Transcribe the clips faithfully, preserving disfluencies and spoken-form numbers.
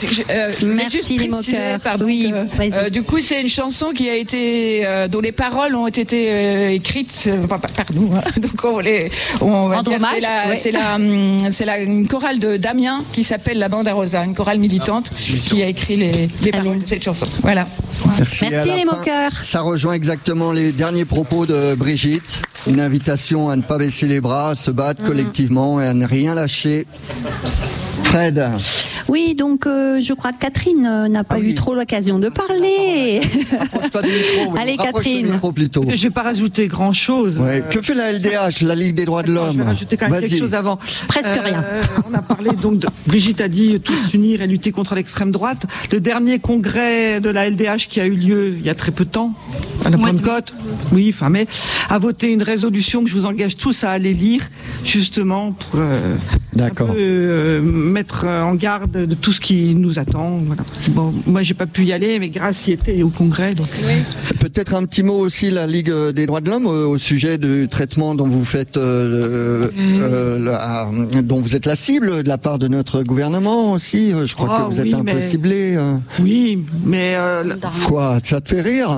je, euh, je Merci juste les préciser, moqueurs. pardon, Oui, que, euh, du coup, c'est une chanson qui a été, euh, dont les paroles ont été euh, écrites euh, par, par nous. Hein. Donc on les, on va en dire, hommage, c'est la, ouais. c'est la, hum, c'est la une chorale de Damien qui s'appelle la Bande à Rosa, une chorale militante qui a écrit les, les paroles de cette chanson. Voilà. Merci Merci, à la les fin, moqueurs. Ça rejoint exactement les derniers propos de Brigitte. Une invitation à ne pas baisser les bras, à se battre collectivement et à ne rien lâcher. Fred. Oui, donc euh, je crois que Catherine euh, n'a pas Ah eu oui. trop l'occasion de parler. Rapproche-toi du micro. Allez, Rapproche-toi Catherine. du micro plutôt. Je vais pas rajouter grand chose. Ouais. Que fait la L D H, la Ligue des droits de Je vais l'homme? rajouter quand même quelque Vas-y. chose avant. Presque rien. On a parlé donc de Brigitte a dit tous s'unir et lutter contre l'extrême droite. Le dernier congrès de la L D H qui a eu lieu il y a très peu de temps, à la Pentecôte, oui, fin mai, a voté une résolution que je vous engage tous à aller lire, justement pour euh, D'accord. un peu, euh, mettre en garde de tout ce qui nous attend. Voilà. Bon, moi j'ai pas pu y aller, mais Grace y était au congrès. Donc. Oui. Peut-être un petit mot aussi, la Ligue des droits de l'homme, euh, au sujet du traitement dont vous faites, euh, euh, la, dont vous êtes la cible de la part de notre gouvernement aussi. Je crois Oh, que vous êtes oui, un mais... peu ciblé. Euh. Oui, mais euh, Quoi, ça te fait rire?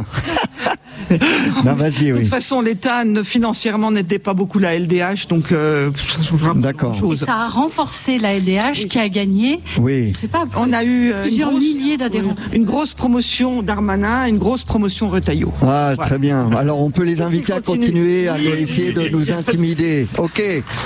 Non, vas-y, de oui. toute façon, l'État ne, financièrement n'aidait pas beaucoup la L D H, donc euh, ça changera pas grand-chose. Ça a renforcé la L D H oui. qui a gagné. Oui. Je sais pas, on a eu euh, plusieurs grosse, milliers d'adhérents. Une, une grosse promotion Darmanin, une grosse promotion Retailleau. Ah, voilà. Très bien. Alors on peut les inviter à continuer à essayer de nous intimider. Ok.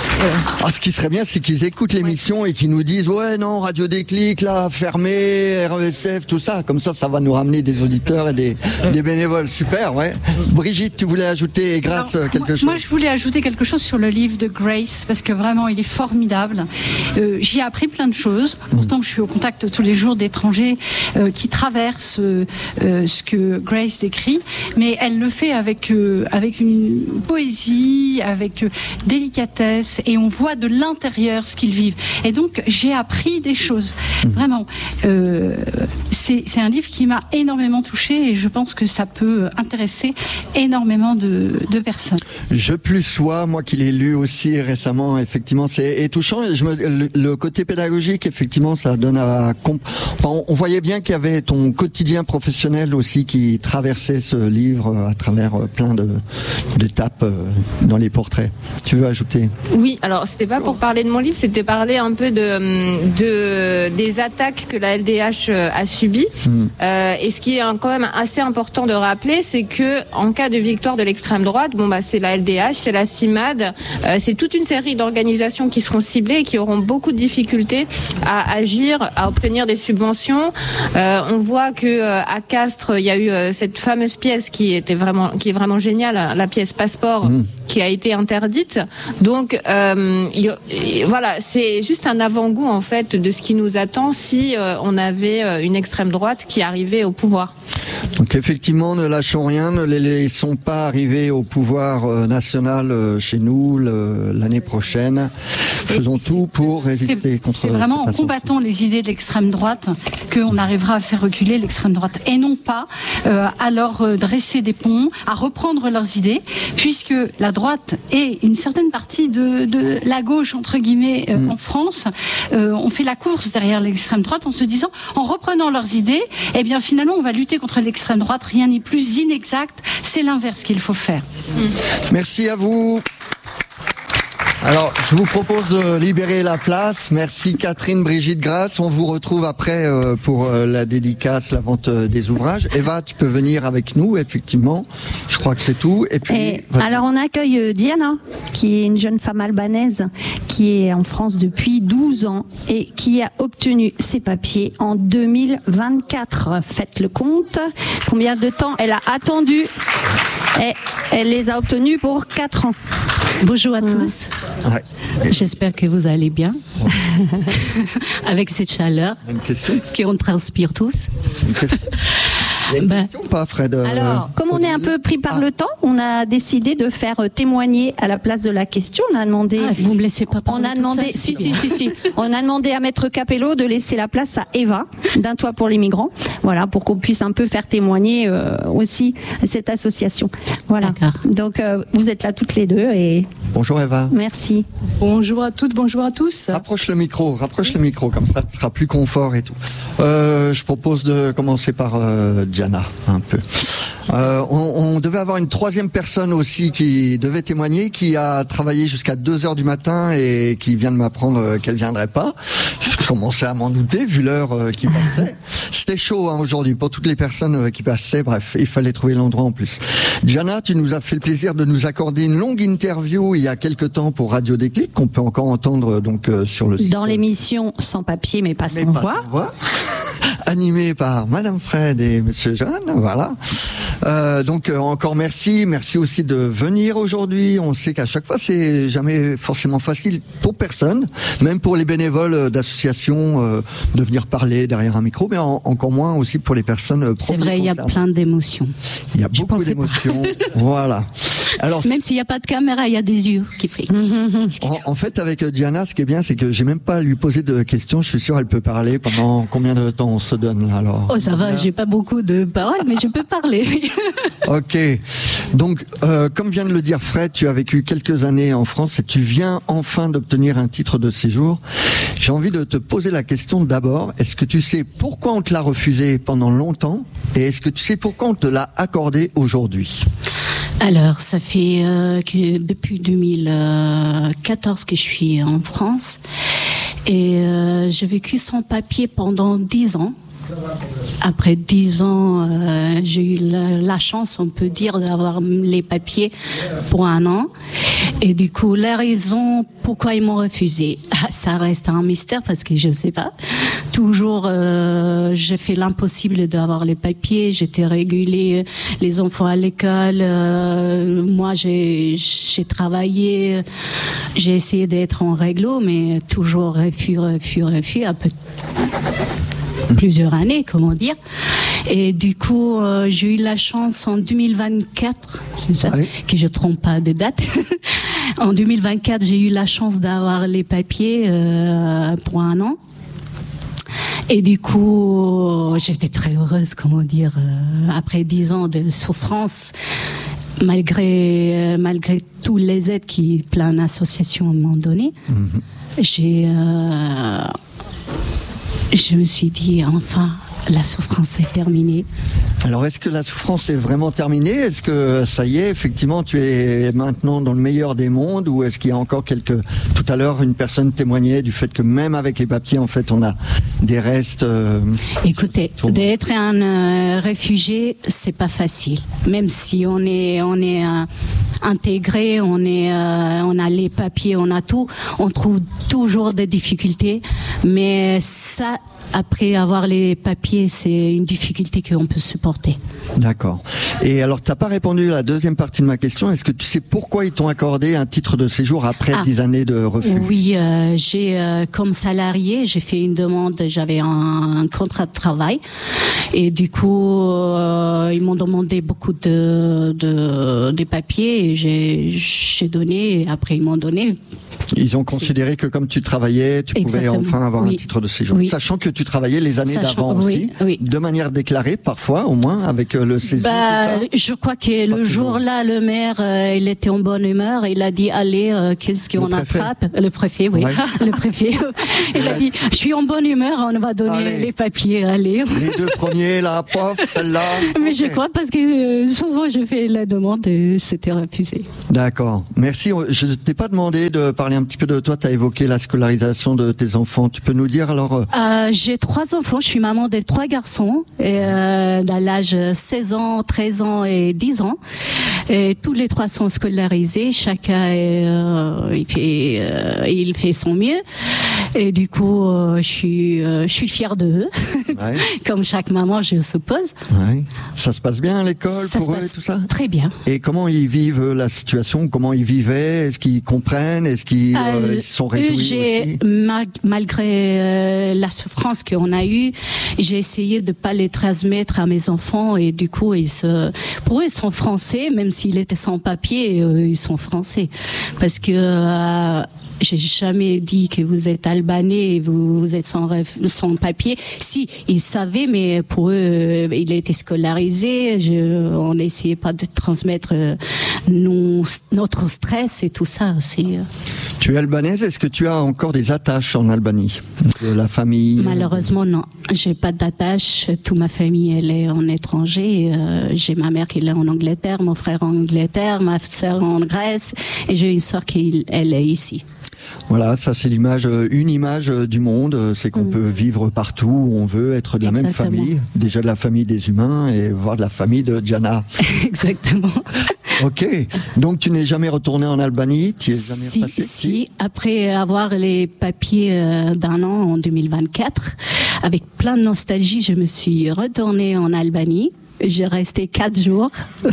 Ah, ce qui serait bien, c'est qu'ils écoutent l'émission et qu'ils nous disent ouais non, Radio Déclic là fermé, R E S F, tout ça. Comme ça, ça va nous ramener des auditeurs et des, des bénévoles. Super, ouais. Brigitte, tu voulais ajouter, Grace, Alors, quelque moi, chose? Moi, je voulais ajouter quelque chose sur le livre de Grace, parce que vraiment, il est formidable. Euh, j'y ai appris plein de choses. Pourtant, je suis au contact tous les jours d'étrangers euh, qui traversent euh, euh, ce que Grace décrit, mais elle le fait avec, euh, avec une poésie, avec euh, délicatesse, et on voit de l'intérieur ce qu'ils vivent. Et donc, j'ai appris des choses. Vraiment. Euh, c'est, c'est un livre qui m'a énormément touchée, et je pense que ça peut intéresser énormément de, de personnes. Je plus sois, moi qui l'ai lu aussi récemment, effectivement, c'est touchant. Et je me, le, le côté pédagogique, effectivement, ça donne à... Comp... Enfin, on, on voyait bien qu'il y avait ton quotidien professionnel aussi qui traversait ce livre à travers plein de d'étapes dans les portraits. Tu veux ajouter? Oui, alors c'était pas pour parler de mon livre, c'était parler un peu de, de des attaques que la L D H a subies. Mmh. Euh, et ce qui est quand même assez important de rappeler, c'est que en cas de victoire de l'extrême droite, bon bah c'est la L D H, c'est la CIMAD, euh, c'est toute une série d'organisations qui seront ciblées et qui auront beaucoup de difficultés à agir, à obtenir des subventions. Euh, on voit que euh, à Castres, il y a eu euh, cette fameuse pièce qui était vraiment, qui est vraiment géniale, la pièce Passeport, mmh. qui a été interdite. Donc euh, y, y, voilà, c'est juste un avant-goût en fait de ce qui nous attend si euh, on avait euh, une extrême droite qui arrivait au pouvoir. Donc effectivement, ne lâchons rien, ne les laissons pas arriver au pouvoir euh, national euh, chez nous le, l'année prochaine. Faisons tout pour résister c'est, contre. C'est vraiment en combattant les idées de l'extrême droite qu'on arrivera à faire reculer l'extrême droite, et non pas euh, à leur euh, dresser des ponts, à reprendre leurs idées, puisque la droite et une certaine partie de, de la gauche entre guillemets euh, mmh. en France, euh, on fait la course derrière l'extrême droite en se disant, en reprenant leurs idées, eh bien finalement on va lutter contre l'extrême droite. Rien n'est plus inexact, c'est l'inverse qu'il faut faire. Mmh. Merci à vous. Alors, je vous propose de libérer la place. Merci Catherine, Brigitte, Grace. On vous retrouve après euh, pour euh, la dédicace, la vente euh, des ouvrages. Eva, tu peux venir avec nous, effectivement. Je crois que c'est tout. Et puis, et alors, on accueille Diana, qui est une jeune femme albanaise qui est en France depuis douze ans et qui a obtenu ses papiers en deux mille vingt-quatre. Faites le compte. Combien de temps elle a attendu? Et elle les a obtenus pour quatre ans. Bonjour à tous. Ouais. J'espère que vous allez bien. Avec cette chaleur Une question qu'on transpire tous. Une question Il y a une Ben, question ou pas, Fred? euh, Alors, comme on est un peu pris par Ah. le temps, on a décidé de faire euh, témoigner à la place de la question. On a demandé. Ah, vous me laissez pas On parler a toute demandé, seule, si, c'est si, bien. si, si. On a demandé à Maître Capello de laisser la place à Eva, d'un toit pour les migrants. Voilà, pour qu'on puisse un peu faire témoigner euh, aussi cette association. Voilà. D'accord. Donc, euh, vous êtes là toutes les deux et Bonjour Eva. merci. Bonjour à toutes, bonjour à tous. Rapproche le micro, rapproche le micro, comme ça, ce sera plus confort et tout. Euh, je propose de commencer par euh, Diana, un peu. Euh, on, on devait avoir une troisième personne aussi qui devait témoigner, qui a travaillé jusqu'à deux heures du matin et qui vient de m'apprendre qu'elle viendrait pas. Je commençais à m'en douter vu l'heure euh, qui passait. C'était chaud hein, aujourd'hui pour toutes les personnes euh, qui passaient. Bref, il fallait trouver l'endroit en plus. Diana, tu nous as fait le plaisir de nous accorder une longue interview il y a quelques temps pour Radio Déclic, qu'on peut encore entendre donc euh, sur le site. Dans l'émission Sans papier mais pas Mais sans pas voix. sans voix. Animé par Madame Fred et Monsieur Jeanne, voilà. Euh, donc euh, encore merci, merci aussi de venir aujourd'hui. On sait qu'à chaque fois c'est jamais forcément facile pour personne, même pour les bénévoles d'associations euh, de venir parler derrière un micro, mais en- encore moins aussi pour les personnes. euh, C'est vrai, il y a concernées. plein d'émotions. Il y a je beaucoup pensais pas. d'émotions. Voilà. Alors Même s'il n'y a pas de caméra, il y a des yeux qui fait. En, en fait, avec Diana, ce qui est bien, c'est que j'ai même pas à lui poser de questions. Je suis sûr, elle peut parler pendant combien de temps on se donne là, alors. Oh, ça va, j'ai pas beaucoup de paroles, mais je peux parler. Ok. Donc, euh, comme vient de le dire Fred, tu as vécu quelques années en France et tu viens enfin d'obtenir un titre de séjour. J'ai envie de te poser la question d'abord. Est-ce que tu sais pourquoi on te l'a refusé pendant longtemps et est-ce que tu sais pourquoi on te l'a accordé aujourd'hui? Alors, ça fait euh, que depuis deux mille quatorze que je suis en France et euh, j'ai vécu sans papier pendant dix ans. Après dix ans, euh, j'ai eu la, la chance, on peut dire, d'avoir les papiers pour un an. Et du coup, la raison pourquoi ils m'ont refusé, ça reste un mystère parce que je ne sais pas. Toujours, euh, j'ai fait l'impossible d'avoir les papiers. J'étais régulée, les enfants à l'école. Euh, moi, j'ai, j'ai travaillé, j'ai essayé d'être en réglo, mais toujours refus, refus, refus. Un peu plusieurs années, comment dire. Et du coup, euh, j'ai eu la chance en deux mille vingt-quatre, c'est ça, Oui. que je ne trompe pas de date. En deux mille vingt-quatre, j'ai eu la chance d'avoir les papiers euh, pour un an. Et du coup, j'étais très heureuse, comment dire, euh, après dix ans de souffrance, malgré, euh, malgré tous les aides qui plein d'associations m'ont donné, mm-hmm. j'ai... Euh, Je me suis dit, enfin, la souffrance est terminée. Alors, est-ce que la souffrance est vraiment terminée? Est-ce que ça y est, effectivement, tu es maintenant dans le meilleur des mondes? Ou est-ce qu'il y a encore quelques... Tout à l'heure, une personne témoignait du fait que même avec les papiers, en fait, on a des restes... Euh... Écoutez, d'être un euh, réfugié, c'est pas facile. Même si on est, on est euh, intégré, on, est, euh, on a les papiers, on a tout, on trouve toujours des difficultés. Mais ça, après avoir les papiers, c'est une difficulté qu'on peut supporter. D'accord. Et alors, tu n'as pas répondu à la deuxième partie de ma question. Est-ce que tu sais pourquoi ils t'ont accordé un titre de séjour après Ah. dix années de refus? Oui, euh, j'ai euh, comme salarié, j'ai fait une demande, j'avais un, un contrat de travail. Et du coup, euh, ils m'ont demandé beaucoup de, de, de papiers et j'ai, j'ai donné. Et après, ils m'ont donné. Ils ont considéré que comme tu travaillais, tu Exactement. pouvais enfin avoir Oui. un titre de séjour. Oui. Sachant que tu travaillais les années Sachant- d'avant oui, aussi, oui. de manière déclarée parfois, au moins, avec euh, le C E S U, Bah, c'est ça? je crois que le toujours. jour-là, le maire, euh, il était en bonne humeur. Il a dit, allez, euh, qu'est-ce qu'on Le préfet. attrape? Le préfet, oui. Ouais. Le préfet. Il a Ouais. dit, je suis en bonne humeur, on va donner Allez. les papiers, allez. Les deux premiers, là, pof, celle-là. Mais Ok. je crois parce que euh, souvent je fais la demande et c'était refusé. D'accord. Merci. Je ne t'ai pas demandé de parler un petit peu de toi. Tu as évoqué la scolarisation de tes enfants. Tu peux nous dire alors euh, Euh, j'ai trois enfants, je suis maman de trois garçons, et, euh, à l'âge seize ans, treize ans et dix ans. Et tous les trois sont scolarisés. Chacun est, euh, il fait, euh, il fait son mieux. Et du coup, euh, je suis, euh, je suis fière d'eux. Ouais. Comme chaque maman, je suppose. Ouais. Ça se passe bien à l'école ça pour se eux passe et tout ça? Très bien. Et comment ils vivent la situation? Comment ils vivaient? Est-ce qu'ils comprennent? Est-ce qu'ils euh, ils sont réjouis aussi? Mal, malgré euh, la souffrance qu'on a eue, j'ai essayé de pas les transmettre à mes enfants et du coup, ils se, pour eux, ils sont français, même s'ils étaient sans papier, euh, ils sont français. Parce que euh, j'ai jamais dit que vous êtes albanais et vous, vous êtes sans, sans papier. Si, ils savaient, mais pour eux, euh, il était scolarisé. Je, on n'essayait pas de transmettre euh, nos, notre stress et tout ça. C'est, euh... Tu es albanaise, est-ce que tu as encore des attaches en Albanie? De la famille? Malheureusement, non. J'ai pas d'attache. Toute ma famille, elle est en étranger. Euh, j'ai ma mère qui est en Angleterre, mon frère en Angleterre, ma sœur en Grèce, et j'ai une sœur qui, elle est ici. Voilà, ça c'est l'image, une image du monde, c'est qu'on mmh. peut vivre partout où on veut, être de la Exactement. Même famille, déjà de la famille des humains et voir de la famille de Diana. Exactement. Ok, donc tu n'es jamais retourné en Albanie, tu es jamais si, repassé? Si, après avoir les papiers d'un an en deux mille vingt-quatre, avec plein de nostalgie, je me suis retournée en Albanie. J'ai resté quatre jours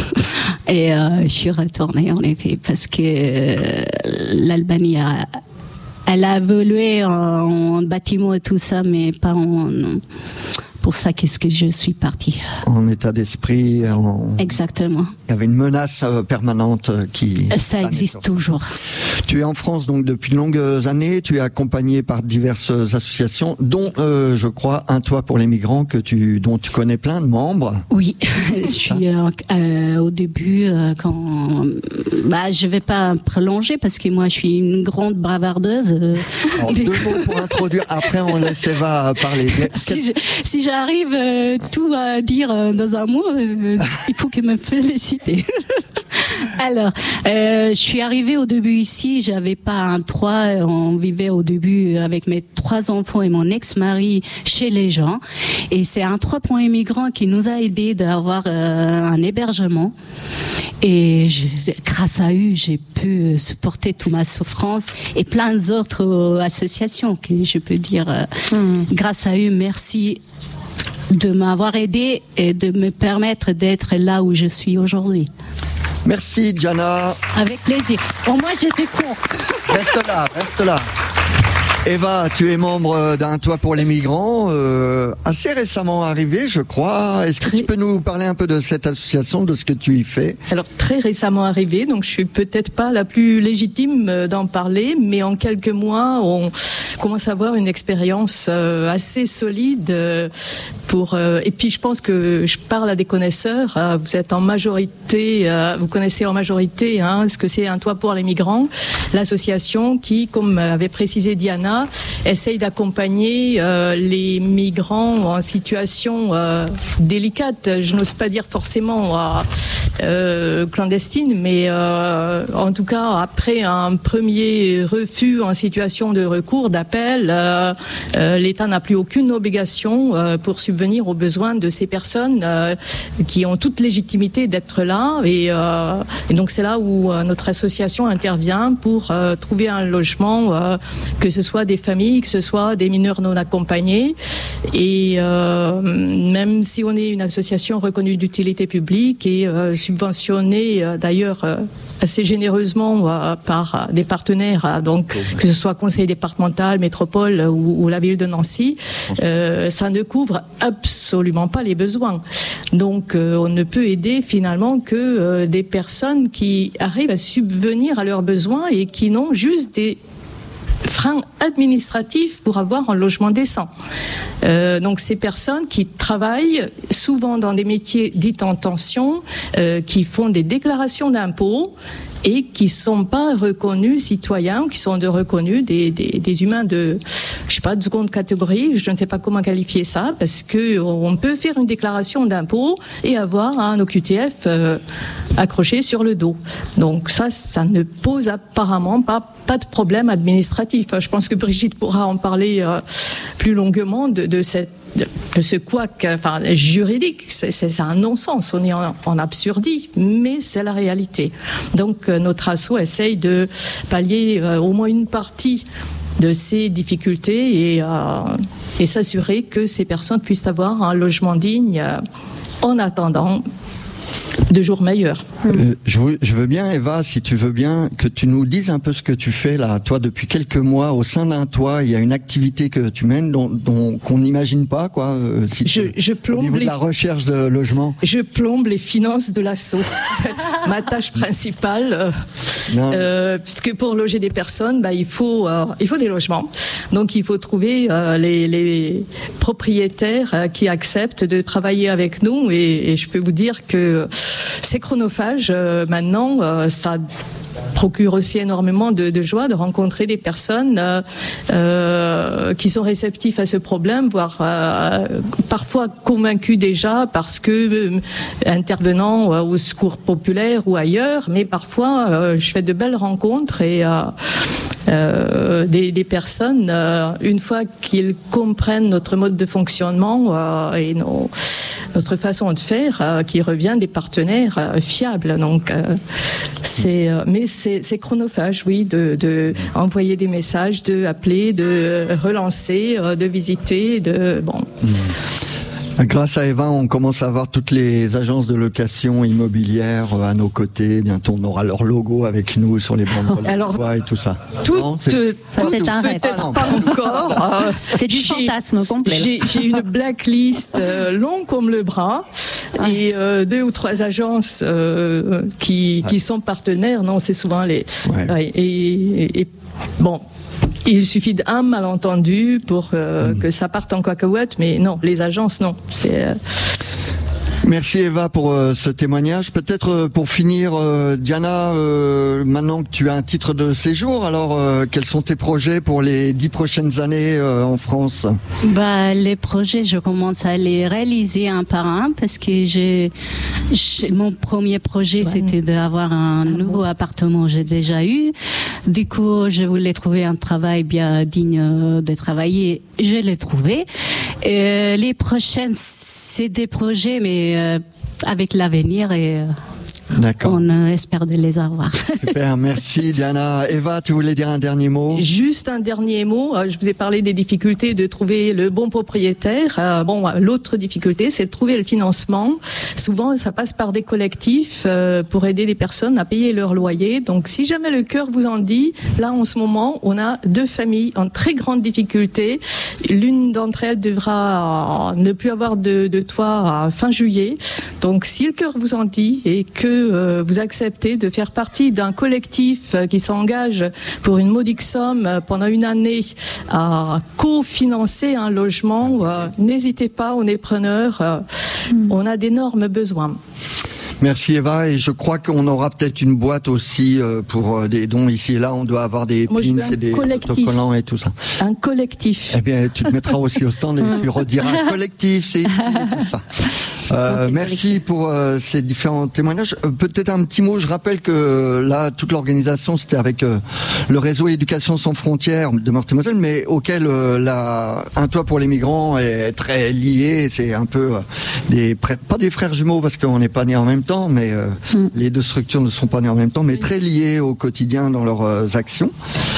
et euh, je suis retournée en effet parce que euh, l'Albanie a, elle a évolué en, en bâtiment et tout ça, mais pas en. Pour ça, qu'est-ce que je suis partie. En état d'esprit. En... Exactement. Il y avait une menace permanente qui. Ça existe toujours. Tu es en France donc depuis de longues années. Tu es accompagné par diverses associations, dont euh, je crois un toit pour les migrants que tu, dont tu connais plein de membres. Oui, je suis euh, euh, au début euh, quand. Bah, je vais pas prolonger parce que moi, je suis une grande bavardeuse. Euh, Alors, deux mots pour introduire. Après, on laisse Eva parler. Si je, si je J'arrive euh, tout à dire euh, dans un mot, euh, il faut que me féliciter. Alors, euh, je suis arrivée au début ici, j'avais pas un toit, on vivait au début avec mes trois enfants et mon ex-mari chez les gens. Et c'est un trois points immigrant qui nous a aidés d'avoir euh, un hébergement. Et je, grâce à eux, j'ai pu supporter toute ma souffrance et plein d'autres euh, associations que je peux dire. Euh, mmh. Grâce à eux, merci de m'avoir aidé et de me permettre d'être là où je suis aujourd'hui. Merci Diana. Avec plaisir. Au moins j'étais court. Reste là, reste là. Eva, tu es membre d'un toit pour les migrants, euh, assez récemment arrivé, je crois. Est-ce que très... tu peux nous parler un peu de cette association, de ce que tu y fais? Alors, très récemment arrivé, donc je suis peut-être pas la plus légitime d'en parler, mais en quelques mois, on commence à avoir une expérience euh, assez solide euh, pour. Euh, et puis, je pense que je parle à des connaisseurs. Euh, vous êtes en majorité, euh, vous connaissez en majorité hein, ce que c'est un toit pour les migrants, l'association qui, comme avait précisé Diana, essaye d'accompagner euh, les migrants en situation euh, délicate. Je n'ose pas dire forcément euh, euh, clandestine, mais euh, en tout cas après un premier refus en situation de recours, d'appel, euh, euh, l'État n'a plus aucune obligation euh, pour subvenir aux besoins de ces personnes euh, qui ont toute légitimité d'être là. Et, euh, et donc c'est là où euh, notre association intervient pour euh, trouver un logement, euh, que ce soit des familles, que ce soit des mineurs non accompagnés. Et euh, même si on est une association reconnue d'utilité publique et euh, subventionnée euh, d'ailleurs euh, assez généreusement euh, par des partenaires, euh, donc que ce soit conseil départemental, métropole ou, ou la ville de Nancy, euh, ça ne couvre absolument pas les besoins. Donc euh, on ne peut aider finalement que euh, des personnes qui arrivent à subvenir à leurs besoins et qui n'ont juste des freins administratifs pour avoir un logement décent. Euh, donc ces personnes qui travaillent souvent dans des métiers dits en tension, euh, qui font des déclarations d'impôts et qui sont pas reconnus citoyens, qui sont de reconnus des, des, des humains de, je sais pas, de seconde catégorie, je ne sais pas comment qualifier ça, parce que on peut faire une déclaration d'impôt et avoir un O Q T F euh, accroché sur le dos. Donc ça, ça ne pose apparemment pas pas de problème administratif. Je pense pense que Brigitte pourra en parler euh, plus longuement de, de cette de, de ce couac enfin, juridique. C'est, c'est, c'est un non-sens, on est en, en absurdie, mais c'est la réalité. Donc euh, notre asso essaye de pallier euh, au moins une partie de ces difficultés et, euh, et s'assurer que ces personnes puissent avoir un logement digne euh, en attendant de jours meilleurs. Euh, je, veux, je veux bien, Eva, si tu veux bien, que tu nous dises un peu ce que tu fais là. Toi, depuis quelques mois, au sein d'un toit, il y a une activité que tu mènes dont, dont qu'on n'imagine pas, quoi. Euh, si je, tu, je plombe au niveau les, de la recherche de logement. Je plombe les finances de l'asso. C'est ma tâche principale, euh, euh, puisque pour loger des personnes, bah, il faut, euh, il faut des logements. Donc, il faut trouver euh, les, les propriétaires euh, qui acceptent de travailler avec nous. Et, et je peux vous dire que c'est chronophage. Euh, maintenant, euh, ça procure aussi énormément de, de joie de rencontrer des personnes euh, euh, qui sont réceptifs à ce problème, voire euh, parfois convaincus déjà parce que euh, intervenant euh, au secours populaire ou ailleurs, mais parfois euh, je fais de belles rencontres et euh, euh, des, des personnes, euh, une fois qu'ils comprennent notre mode de fonctionnement euh, et nos notre façon de faire, euh, qui revient des partenaires euh, fiables. Donc, euh, c'est, euh, mais c'est, c'est chronophage, oui, de, de envoyer des messages, de appeler, de relancer, euh, de visiter, de bon. Mmh. Grâce à Eva, on commence à voir toutes les agences de location immobilière à nos côtés. Bientôt, on aura leur logo avec nous sur les banderoles et tout ça. Tout, non, c'est, ça, tout, c'est un rêve. Peut-être pas encore. Euh, c'est du fantasme complet. J'ai, j'ai une blacklist euh, longue comme le bras ah. et euh, deux ou trois agences euh, qui, qui sont partenaires. Non, c'est souvent les. Ouais. Ouais, et, et, et bon. Il suffit d'un malentendu pour euh, mmh. que ça parte en cacahuète, mais non, les agences, non. C'est, euh... Merci Eva pour euh, ce témoignage. Peut-être euh, pour finir, euh, Diana, euh, maintenant que tu as un titre de séjour, alors euh, quels sont tes projets pour les dix prochaines années euh, en France ? Bah, les projets, je commence à les réaliser un par un parce que j'ai, j'ai mon premier projet, ouais. c'était d'avoir un ah nouveau bon. appartement. J'ai déjà eu. Du coup, je voulais trouver un travail bien digne de travailler. Je l'ai trouvé. Et les prochaines, c'est des projets, mais euh, avec l'avenir et euh, D'accord. on euh, espère de les avoir. Super, merci Diana. Eva, tu voulais dire un dernier mot ? Juste un dernier mot. Je vous ai parlé des difficultés de trouver le bon propriétaire. Euh, bon, l'autre difficulté, c'est de trouver le financement. Souvent, ça passe par des collectifs euh, pour aider les personnes à payer leur loyer. Donc, si jamais le cœur vous en dit, là, en ce moment, on a deux familles en très grande difficulté. L'une d'entre elles devra ne plus avoir de, de toit à fin juillet. Donc, si le cœur vous en dit et que euh, vous acceptez de faire partie d'un collectif euh, qui s'engage pour une modique somme euh, pendant une année à cofinancer un logement, euh, n'hésitez pas, on est preneurs. Euh, mmh. On a d'énormes besoins. Merci Eva, et je crois qu'on aura peut-être une boîte aussi pour des dons ici et là. On doit avoir des Moi, pins et des autocollants et tout ça. Un collectif. Eh bien, tu te mettras aussi au stand et tu rediras collectif, c'est ici et tout ça. Euh, merci pour euh, ces différents témoignages. Euh, peut-être un petit mot. Je rappelle que là, toute l'organisation, c'était avec euh, le réseau Éducation sans frontières de Meurthe-et-Moselle, mais auquel euh, la Un toit pour les migrants est très lié. C'est un peu euh, des pas des frères jumeaux parce qu'on n'est pas nés en même temps, mais euh, mm. les deux structures ne sont pas nées en même temps, mais très liées au quotidien dans leurs euh, actions.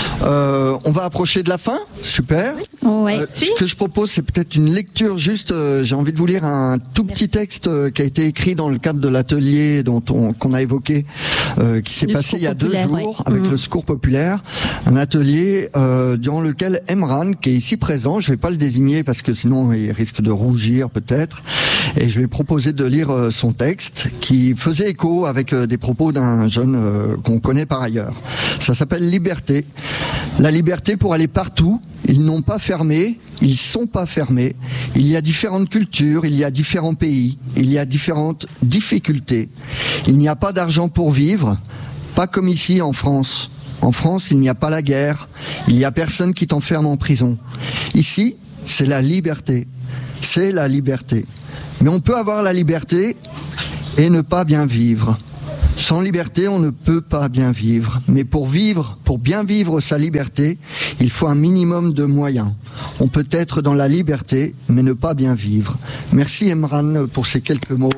Euh, on va approcher de la fin. Super. Ouais. Euh, ce que je propose, c'est peut-être une lecture juste. Euh, j'ai envie de vous lire un tout petit texte. texte qui a été écrit dans le cadre de l'atelier dont on qu'on a évoqué, euh, qui s'est le passé il y a deux jours ouais. avec mmh. le Secours populaire, un atelier euh, durant lequel Emran, qui est ici présent, je vais pas le désigner parce que sinon il risque de rougir peut-être, et je vais proposer de lire euh, son texte qui faisait écho avec euh, des propos d'un jeune euh, qu'on connaît par ailleurs. Ça s'appelle Liberté. La liberté pour aller partout. Ils n'ont pas fermé, ils sont pas fermés. Il y a différentes cultures, il y a différents pays, il y a différentes difficultés. Il n'y a pas d'argent pour vivre, pas comme ici en France. En France, il n'y a pas la guerre, il n'y a personne qui t'enferme en prison. Ici, c'est la liberté. C'est la liberté. Mais on peut avoir la liberté et ne pas bien vivre. Sans liberté, on ne peut pas bien vivre. Mais pour vivre, pour bien vivre sa liberté, il faut un minimum de moyens. On peut être dans la liberté, mais ne pas bien vivre. Merci Emran pour ces quelques mots.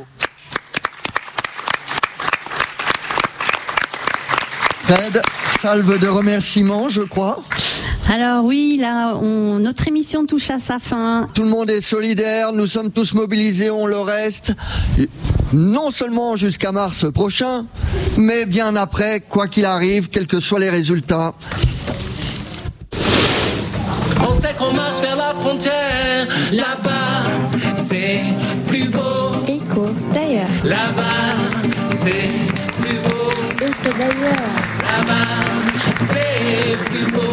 Fred, salve de remerciements, je crois. Alors oui, là, on, notre émission touche à sa fin. Tout le monde est solidaire, nous sommes tous mobilisés, on le reste. Non seulement jusqu'à mars prochain, mais bien après, quoi qu'il arrive, quels que soient les résultats. On sait qu'on marche vers la frontière, là-bas, c'est plus beau. Écho d'ailleurs. Là-bas, c'est plus beau. Écho d'ailleurs. Là-bas, c'est plus beau.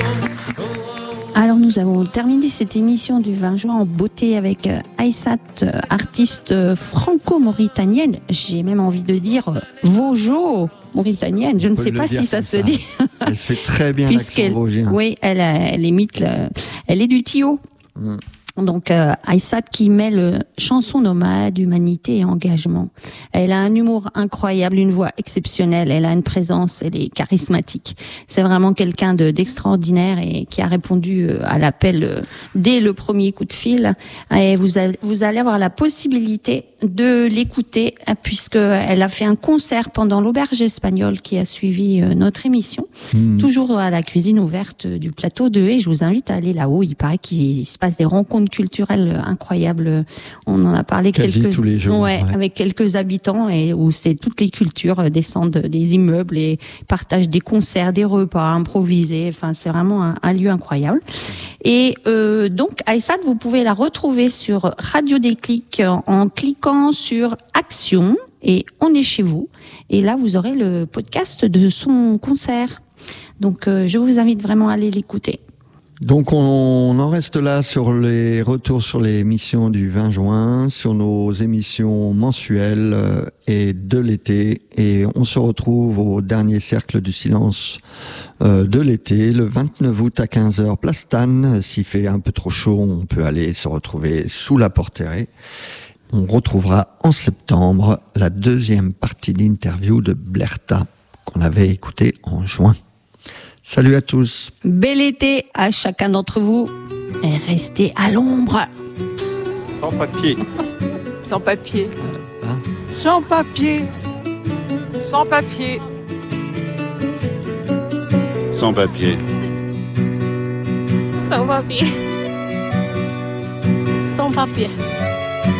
Alors nous avons terminé cette émission du vingt juin en beauté avec Aïssat, artiste franco-mauritanienne. J'ai même envie de dire Vosgio mauritanienne. Je ne sais pas si ça se dit. Elle fait très bien l'accent vosgien. Oui, elle, elle imite, le, elle est du Tio. Mm. Donc euh, Aïssat qui mêle chanson nomade, humanité et engagement. Elle a un humour incroyable, une voix exceptionnelle, elle a une présence, elle est charismatique. C'est vraiment quelqu'un de, d'extraordinaire et qui a répondu à l'appel dès le premier coup de fil. Et vous, avez, vous allez avoir la possibilité de l'écouter puisque elle a fait un concert pendant l'auberge espagnole qui a suivi notre émission. Mmh. Toujours à la cuisine ouverte du plateau de Haye. Je vous invite à aller là-haut. Il paraît qu'il se passe des rencontres culturelles incroyables. On en a parlé Quasi quelques tous les jours, ouais, ouais. avec quelques habitants et où c'est toutes les cultures descendent des immeubles et partagent des concerts, des repas improvisés. Enfin, c'est vraiment un, un lieu incroyable. Et euh, donc, Aïssat, vous pouvez la retrouver sur Radio Déclic en cliquant sur Action et On est chez vous. Et là, vous aurez le podcast de son concert. Donc, euh, je vous invite vraiment à aller l'écouter. Donc on en reste là sur les retours sur les émissions du vingt juin, sur nos émissions mensuelles et de l'été. Et on se retrouve au dernier cercle du silence de l'été, le vingt-neuf août à quinze heures, place Tannes. S'il fait un peu trop chaud, on peut aller se retrouver sous la Portérée. On retrouvera en septembre la deuxième partie d'interview de Blerta qu'on avait écoutée en juin. Salut à tous. Bel été à chacun d'entre vous et restez à l'ombre. Sans papier. Sans papier. Hein Sans papier. Sans papier. Sans papier. Sans papier. Sans papier.